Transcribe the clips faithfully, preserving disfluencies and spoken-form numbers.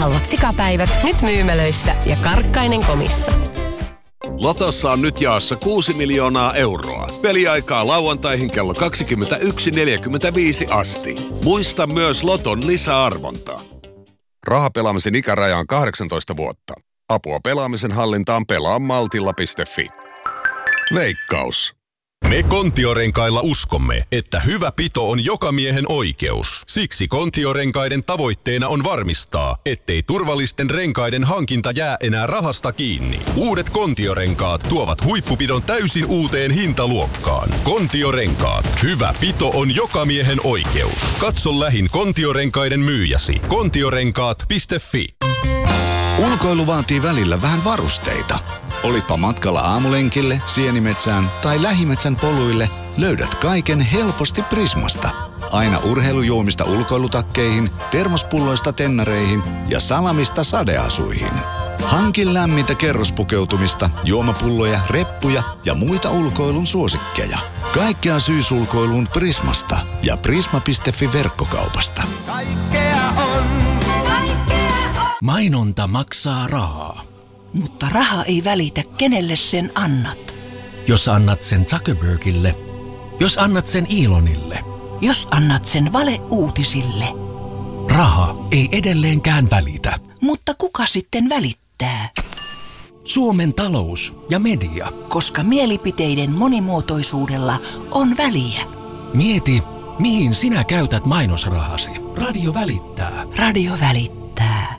halvat sikapäivät nyt myymälöissä ja Karkkainen komissa. Lotossa on nyt jaossa kuusi miljoonaa euroa. Peliaikaa lauantaihin kello kaksikymmentäyksi neljäkymmentäviisi asti. Muista myös Loton lisäarvonta. Rahapelaamisen ikäraja on kahdeksantoista vuotta. Apua pelaamisen hallintaan pelaa maltilla piste fi. Veikkaus. Me Kontiorenkailla uskomme, että hyvä pito on joka miehen oikeus. Siksi Kontiorenkaiden tavoitteena on varmistaa, ettei turvallisten renkaiden hankinta jää enää rahasta kiinni. Uudet Kontiorenkaat tuovat huippupidon täysin uuteen hintaluokkaan. Kontiorenkaat. Hyvä pito on joka miehen oikeus. Katso lähin Kontiorenkaiden myyjäsi. kontiorenkaat piste fi. Ulkoilu vaatii välillä vähän varusteita. Olitpa matkalla aamulenkille, sienimetsään tai lähimetsän poluille, löydät kaiken helposti Prismasta. Aina urheilujuomista ulkoilutakkeihin, termospulloista tennareihin ja salamista sadeasuihin. Hankin lämmintä kerrospukeutumista, juomapulloja, reppuja ja muita ulkoilun suosikkeja. Kaikkea syysulkoiluun Prismasta ja prisma piste fi verkkokaupasta. Kaikkea on. Mainonta maksaa rahaa. Mutta raha ei välitä, kenelle sen annat. Jos annat sen Zuckerbergille, jos annat sen Elonille, jos annat sen valeuutisille. Raha ei edelleenkään välitä. Mutta kuka sitten välittää? Suomen talous ja media. Koska mielipiteiden monimuotoisuudella on väliä. Mieti, mihin sinä käytät mainosrahasi. Radio välittää. Radio välittää.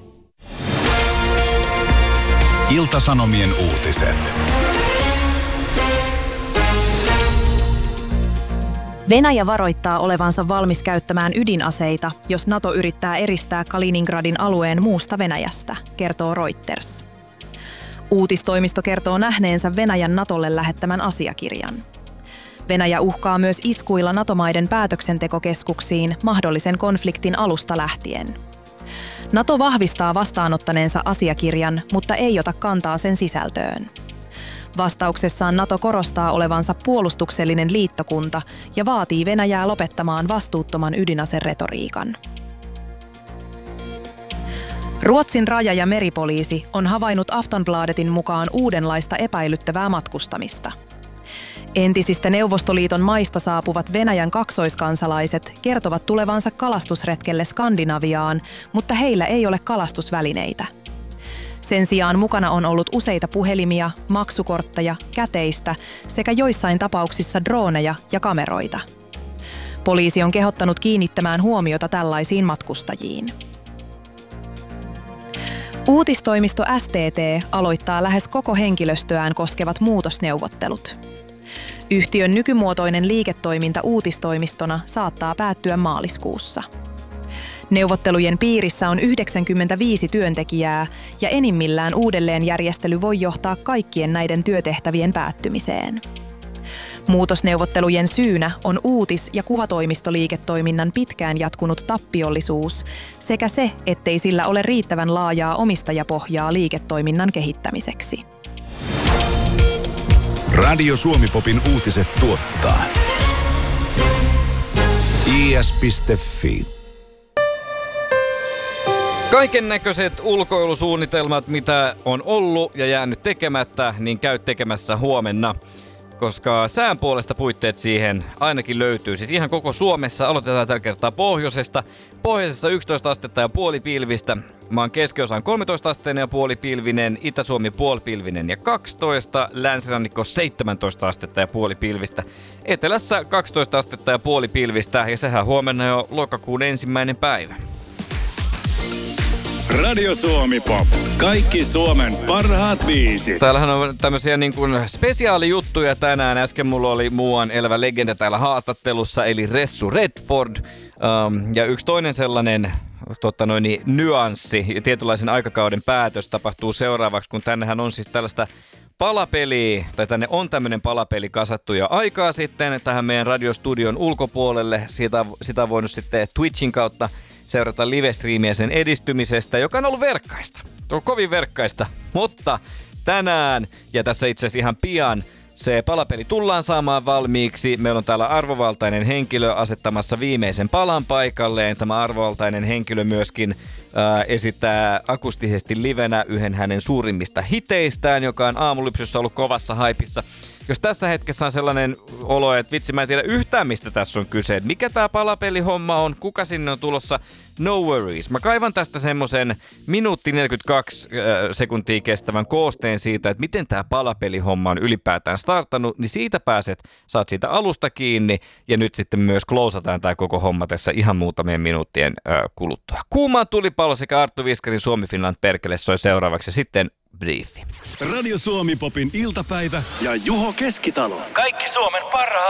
Ilta-Sanomien uutiset. Venäjä varoittaa olevansa valmis käyttämään ydinaseita, jos NATO yrittää eristää Kaliningradin alueen muusta Venäjästä, kertoo Reuters. Uutistoimisto kertoo nähneensä Venäjän NATOlle lähettämän asiakirjan. Venäjä uhkaa myös iskuilla NATO-maiden päätöksentekokeskuksiin mahdollisen konfliktin alusta lähtien. NATO vahvistaa vastaanottaneensa asiakirjan, mutta ei ota kantaa sen sisältöön. Vastauksessaan NATO korostaa olevansa puolustuksellinen liittokunta ja vaatii Venäjää lopettamaan vastuuttoman ydinaseretoriikan. Ruotsin raja- ja meripoliisi on havainnut Aftonbladetin mukaan uudenlaista epäilyttävää matkustamista. Entisistä Neuvostoliiton maista saapuvat Venäjän kaksoiskansalaiset kertovat tulevansa kalastusretkelle Skandinaviaan, mutta heillä ei ole kalastusvälineitä. Sen sijaan mukana on ollut useita puhelimia, maksukortteja, käteistä sekä joissain tapauksissa droneja ja kameroita. Poliisi on kehottanut kiinnittämään huomiota tällaisiin matkustajiin. Uutistoimisto S T T aloittaa lähes koko henkilöstöään koskevat muutosneuvottelut. Yhtiön nykymuotoinen liiketoiminta uutistoimistona saattaa päättyä maaliskuussa. Neuvottelujen piirissä on yhdeksänkymmentäviisi työntekijää ja enimmillään uudelleenjärjestely voi johtaa kaikkien näiden työtehtävien päättymiseen. Muutosneuvottelujen syynä on uutis- ja kuvatoimistoliiketoiminnan pitkään jatkunut tappiollisuus sekä se, ettei sillä ole riittävän laajaa omistajapohjaa liiketoiminnan kehittämiseksi. Radio Suomi-popin uutiset tuottaa i s piste f i. Kaiken näköiset ulkoilusuunnitelmat, mitä on ollut ja jäänyt tekemättä, niin käy tekemässä huomenna. Koska sään puolesta puitteet siihen ainakin löytyy. Siis ihan koko Suomessa aloitetaan tällä kertaa pohjoisesta. Pohjoisessa yksitoista astetta ja puolipilvistä. Maan keskiosa on kolmetoista asteinen ja puolipilvinen. Itä-Suomi puolipilvinen ja kaksitoista. Länsirannikko seitsemäntoista astetta ja puolipilvistä. Etelässä kaksitoista astetta ja puolipilvistä. Ja sehän huomenna jo lokakuun ensimmäinen päivä. Radio Suomi Pop. Kaikki Suomen parhaat biisit. Täällähän on tämmöisiä niin kuin spesiaalijuttuja tänään. Äsken mulla oli muuan elävä legenda täällä haastattelussa, eli Ressu Redford. Um, ja yksi toinen sellainen totta noin, niin, nyanssi ja tietynlaisen aikakauden päätös tapahtuu seuraavaksi, kun tännehän on siis tällaista palapeliä, tai tänne on tämmöinen palapeli kasattu jo aikaa sitten tähän meidän radiostudion ulkopuolelle. Siitä, sitä on voinut sitten Twitchin kautta seurata livestriimiä sen edistymisestä, joka on ollut verkkaista. Tuo on kovin verkkaista, mutta tänään ja tässä itse asiassa ihan pian se palapeli tullaan saamaan valmiiksi. Meillä on täällä arvovaltainen henkilö asettamassa viimeisen palan paikalleen. Tämä arvovaltainen henkilö myöskin ää, esittää akustisesti livenä yhden hänen suurimmista hiteistään, joka on Aamulypsyssä ollut kovassa haipissa. Jos tässä hetkessä on sellainen olo, että vitsi, mä en tiedä yhtään, mistä tässä on kyse. Että mikä tää palapelihomma on, kuka sinne on tulossa, no worries. Mä kaivan tästä semmoisen minuutti neljäkymmentäkaksi äh, sekuntia kestävän koosteen siitä, että miten tää palapelihomma on ylipäätään startannut, niin siitä pääset, saat siitä alusta kiinni ja nyt sitten myös closataan tää koko homma tässä ihan muutamien minuuttien äh, kuluttua. Kuumaan tulipallo sekä Arttu Viskarin Suomi Finland perkele soi seuraavaksi ja sitten briefi. Radio Suomi Popin iltapäivä ja Juho Keskitalo. Kaikki Suomen parhaat